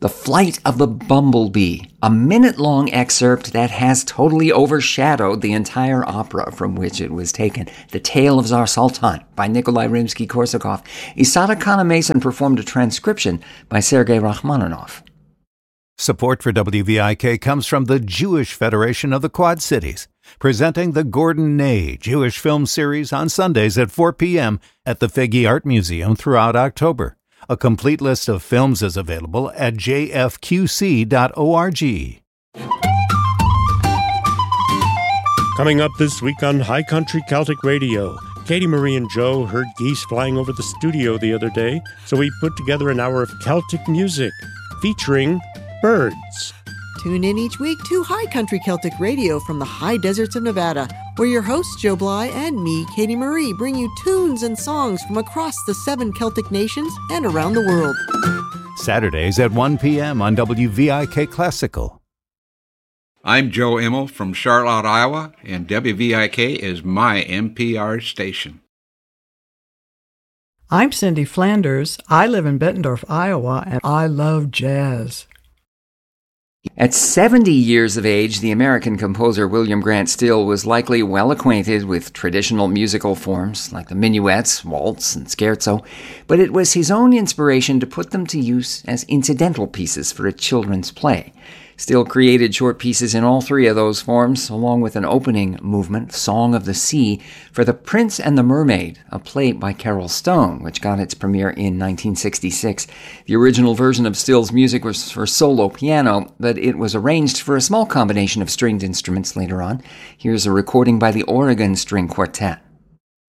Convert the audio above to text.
The Flight of the Bumblebee, a minute-long excerpt that has totally overshadowed the entire opera from which it was taken. The Tale of Tsar Sultan by Nikolai Rimsky-Korsakov. Isata Kana-Mason performed a transcription by Sergei Rachmaninoff. Support for WVIK comes from the Jewish Federation of the Quad Cities, presenting the Gordon Ney Jewish Film Series on Sundays at 4 p.m. at the Figge Art Museum throughout October. A complete list of films is available at jfqc.org. Coming up this week on High Country Celtic Radio, Katie Marie and Joe heard geese flying over the studio the other day, so we put together an hour of Celtic music featuring birds. Tune in each week to High Country Celtic Radio from the high deserts of Nevada, where your hosts Joe Bly and me, Katie Marie, bring you tunes and songs from across the 7 Celtic nations and around the world. Saturdays at 1 p.m. on WVIK Classical. I'm Joe Immel from Charlotte, Iowa, and WVIK is my NPR station. I'm Cindy Flanders. I live in Bettendorf, Iowa, and I love jazz. At 70 years of age, the American composer William Grant Still was likely well acquainted with traditional musical forms like the minuets, waltz, and scherzo, but it was his own inspiration to put them to use as incidental pieces for a children's play. Still created short pieces in all 3 of those forms, along with an opening movement, Song of the Sea, for The Prince and the Mermaid, a play by Carol Stone, which got its premiere in 1966. The original version of Still's music was for solo piano, but it was arranged for a small combination of stringed instruments later on. Here's a recording by the Oregon String Quartet.